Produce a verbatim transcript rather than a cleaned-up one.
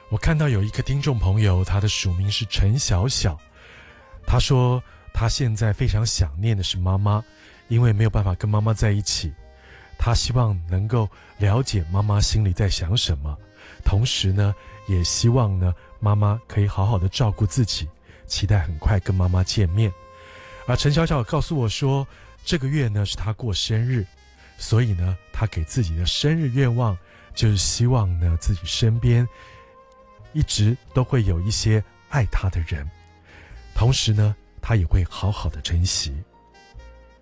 我看到有一个听众朋友，他的署名是陈小小，他说他现在非常想念的是妈妈，因为没有办法跟妈妈在一起，他希望能够了解妈妈心里在想什么，同时呢也希望呢妈妈可以好好的照顾自己，期待很快跟妈妈见面。而陈小小告诉我说，这个月呢是他过生日，所以呢他给自己的生日愿望就是希望呢自己身边一直都会有一些爱他的人，同时呢他也会好好的珍惜。